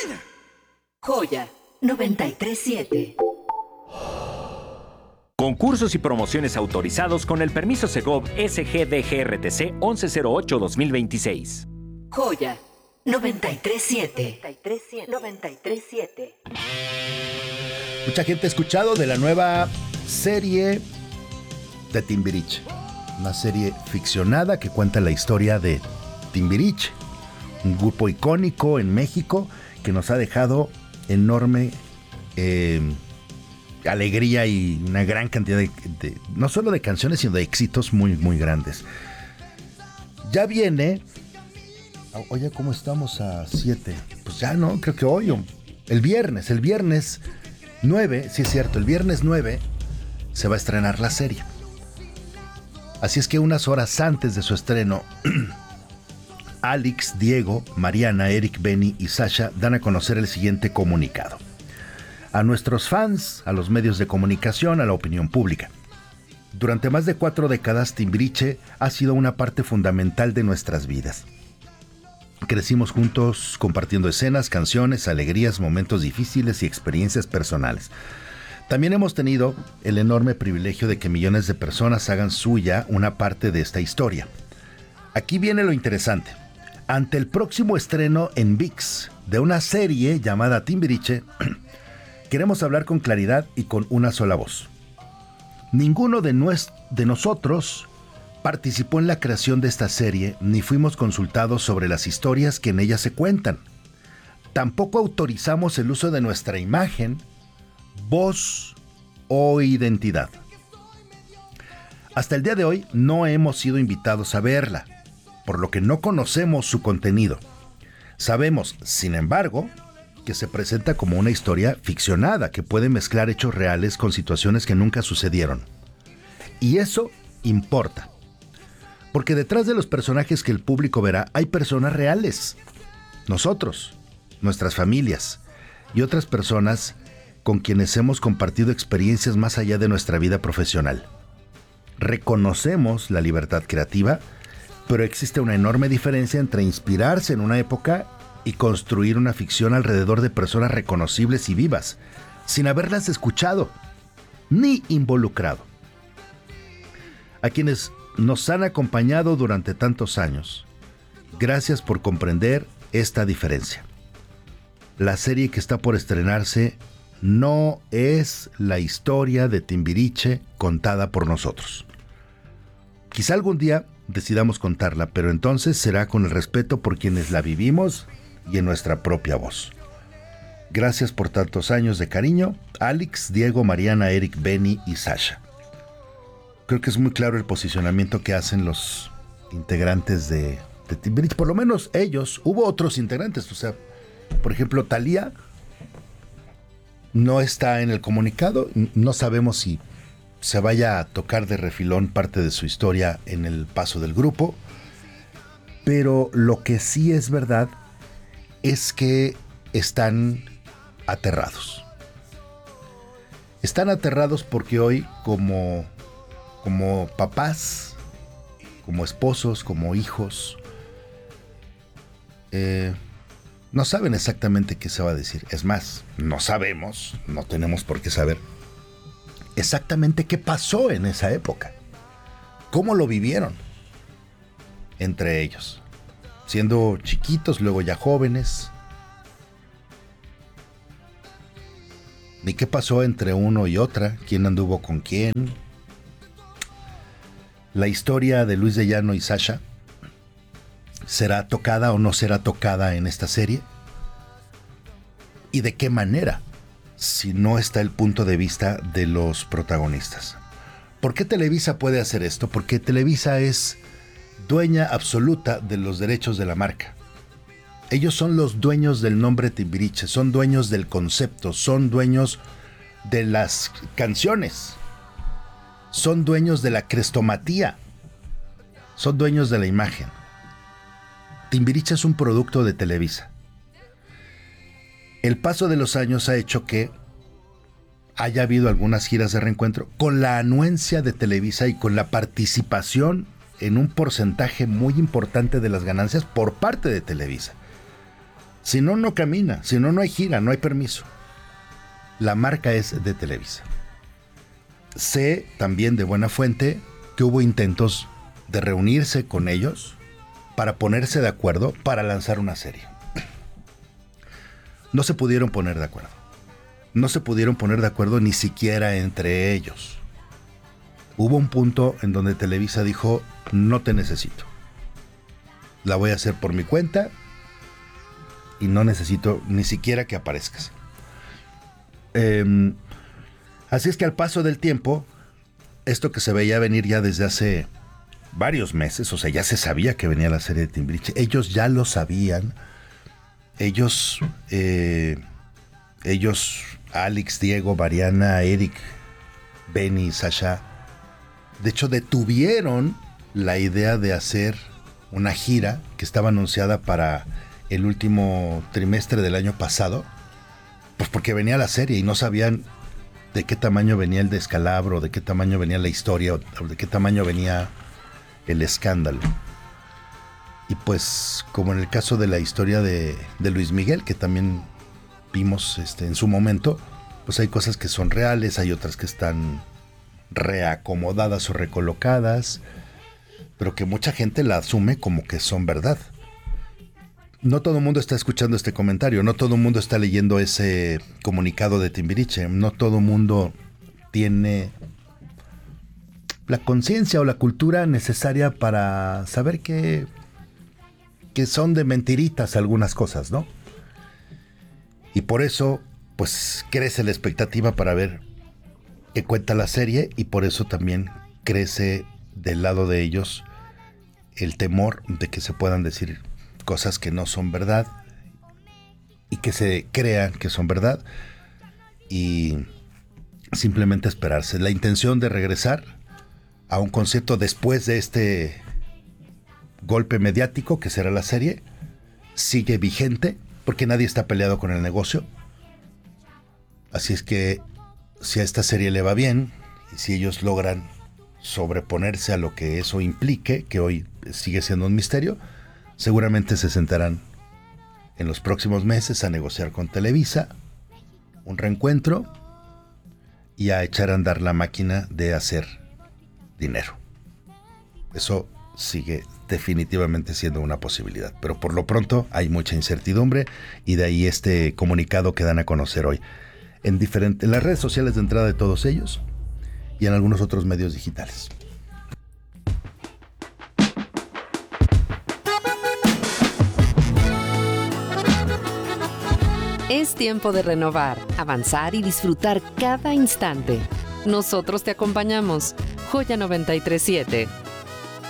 Joya 937. Concursos y promociones autorizados con el permiso Segov SGDGRTC 1108-2026. Joya 937. 937. Mucha gente ha escuchado de la nueva serie de Timbiriche. Una serie ficcionada que cuenta la historia de Timbiriche, un grupo icónico en México que nos ha dejado enorme alegría y una gran cantidad de no solo de canciones, sino de éxitos muy, muy grandes. Ya viene. Oye, ¿cómo estamos a 7? Pues ya no, creo que hoy, el viernes 9, sí es cierto, el viernes 9 se va a estrenar la serie. Así es que unas horas antes de su estreno, Alex, Diego, Mariana, Eric, Benny y Sasha dan a conocer el siguiente comunicado. A nuestros fans, a los medios de comunicación, a la opinión pública. Durante más de 4 décadas, Timbiriche ha sido una parte fundamental de nuestras vidas. Crecimos juntos compartiendo escenas, canciones, alegrías, momentos difíciles y experiencias personales. También hemos tenido el enorme privilegio de que millones de personas hagan suya una parte de esta historia. Aquí viene lo interesante. Ante el próximo estreno en ViX de una serie llamada Timbiriche, queremos hablar con claridad y con una sola voz. Ninguno de nosotros participó en la creación de esta serie ni fuimos consultados sobre las historias que en ella se cuentan. Tampoco autorizamos el uso de nuestra imagen, voz o identidad. Hasta el día de hoy no hemos sido invitados a verla, por lo que no conocemos su contenido. Sabemos, sin embargo, que se presenta como una historia ficcionada que puede mezclar hechos reales con situaciones que nunca sucedieron. Y eso importa, porque detrás de los personajes que el público verá hay personas reales. Nosotros, nuestras familias y otras personas con quienes hemos compartido experiencias más allá de nuestra vida profesional. Reconocemos la libertad creativa, pero existe una enorme diferencia entre inspirarse en una época y construir una ficción alrededor de personas reconocibles y vivas, sin haberlas escuchado ni involucrado. A quienes nos han acompañado durante tantos años, gracias por comprender esta diferencia. La serie que está por estrenarse no es la historia de Timbiriche contada por nosotros. Quizá algún día decidamos contarla, pero entonces será con el respeto por quienes la vivimos y en nuestra propia voz. Gracias por tantos años de cariño, Alex, Diego, Mariana, Eric, Benny y Sasha. Creo que es muy claro el posicionamiento que hacen los integrantes de Timbiriche, por lo menos ellos. Hubo otros integrantes, o sea, por ejemplo, Thalía no está en el comunicado, no sabemos si se vaya a tocar de refilón parte de su historia en el paso del grupo, pero lo que sí es verdad es que están aterrados. Están aterrados porque hoy, como papás, como esposos, como hijos, no saben exactamente qué se va a decir. Es más, no sabemos, no tenemos por qué saber exactamente qué pasó en esa época, cómo lo vivieron entre ellos, siendo chiquitos, luego ya jóvenes, ni qué pasó entre uno y otra, quién anduvo con quién. La historia de Luis de Llano y Sasha, ¿será tocada o no será tocada en esta serie? ¿Y de qué manera, si no está el punto de vista de los protagonistas? ¿Por qué Televisa puede hacer esto? Porque Televisa es dueña absoluta de los derechos de la marca. Ellos son los dueños del nombre Timbiriche, son dueños del concepto, son dueños de las canciones, son dueños de la crestomatía, son dueños de la imagen. Timbiriche es un producto de Televisa. El paso de los años ha hecho que haya habido algunas giras de reencuentro con la anuencia de Televisa y con la participación en un porcentaje muy importante de las ganancias por parte de Televisa. Si no, no camina. Si no, no hay gira, no hay permiso. La marca es de Televisa. Sé también de buena fuente que hubo intentos de reunirse con ellos para ponerse de acuerdo para lanzar una serie. No se pudieron poner de acuerdo. No se pudieron poner de acuerdo ni siquiera entre ellos. Hubo un punto en donde Televisa dijo, no te necesito. La voy a hacer por mi cuenta y no necesito ni siquiera que aparezcas. Así es que al paso del tiempo, esto que se veía venir ya desde hace varios meses, o sea, ya se sabía que venía la serie de Timbiriche, ellos ya lo sabían, ellos, Alex, Diego, Mariana, Eric, Benny, Sasha, de hecho detuvieron la idea de hacer una gira que estaba anunciada para el último trimestre del año pasado, pues porque venía la serie y no sabían de qué tamaño venía el descalabro, de qué tamaño venía la historia, o de qué tamaño venía el escándalo. Y pues, como en el caso de la historia de Luis Miguel, que también vimos en su momento, pues hay cosas que son reales, hay otras que están reacomodadas o recolocadas, pero que mucha gente la asume como que son verdad. No todo el mundo está escuchando este comentario, no todo el mundo está leyendo ese comunicado de Timbiriche, no todo el mundo tiene la conciencia o la cultura necesaria para saber que son de mentiritas algunas cosas, ¿no? Y por eso, pues, crece la expectativa para ver qué cuenta la serie, y por eso también crece del lado de ellos el temor de que se puedan decir cosas que no son verdad y que se crean que son verdad, y simplemente esperarse. La intención de regresar a un concierto después de este golpe mediático que será la serie sigue vigente, porque nadie está peleado con el negocio. Así es que si a esta serie le va bien y si ellos logran sobreponerse a lo que eso implique, que hoy sigue siendo un misterio, seguramente se sentarán en los próximos meses a negociar con Televisa un reencuentro y a echar a andar la máquina de hacer dinero. Eso sigue definitivamente siendo una posibilidad, pero por lo pronto hay mucha incertidumbre, y de ahí este comunicado que dan a conocer hoy en las redes sociales de entrada de todos ellos y en algunos otros medios digitales. Es tiempo de renovar, avanzar y disfrutar cada instante. Nosotros te acompañamos. Joya 93.7.